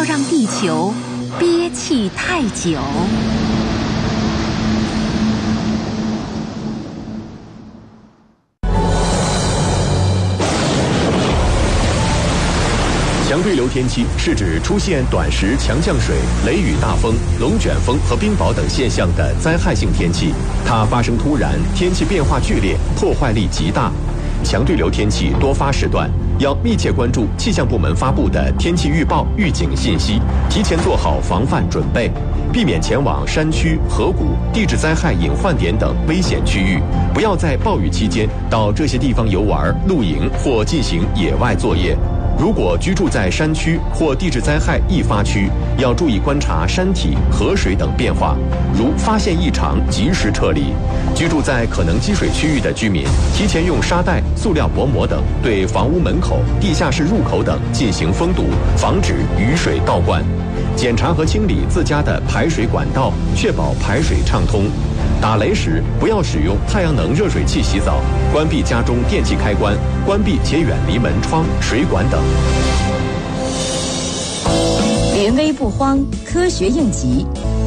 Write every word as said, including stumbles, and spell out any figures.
让地球憋气太久。 强对流天气是指出现短时强降水、雷雨大风、龙卷风和冰雹等现象的灾害性天气。它发生突然，天气变化剧烈，破坏力极大。强对流天气多发时段，要密切关注气象部门发布的天气预报、预警信息，提前做好防范准备，避免前往山区、河谷、地质灾害隐患点等危险区域。不要在暴雨期间到这些地方游玩、露营或进行野外作业。如果居住在山区或地质灾害易发区，要注意观察山体、河水等变化，如发现异常及时撤离。居住在可能积水区域的居民，提前用沙袋、塑料薄膜等对房屋门口、地下室入口等进行封堵，防止雨水倒灌。检查和清理自家的排水管道，确保排水畅通。打雷时不要使用太阳能热水器洗澡，关闭家中电器开关，关闭且远离门窗、水管等。 临危不慌，科学应急，